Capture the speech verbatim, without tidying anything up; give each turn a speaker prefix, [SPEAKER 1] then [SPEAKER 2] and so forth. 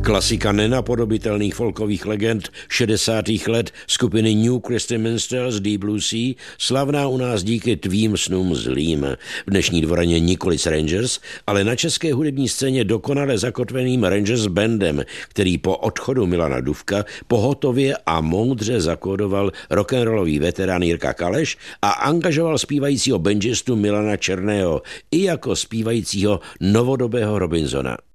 [SPEAKER 1] Klasika nenapodobitelných folkových legend šedesátých let skupiny New Christy Minstrels Deep Blue Sea, slavná u nás díky Tvým snům zlým. V dnešní dvoraně nikoliv Rangers, ale na české hudební scéně dokonale zakotveným Rangers bandem, který po odchodu Milana Dufka pohotově a moudře zakódoval rock'n'rollový veterán Jirka Kaleš a angažoval zpívajícího banjistu Milana Černého i jako zpívajícího novodobého Robinsona.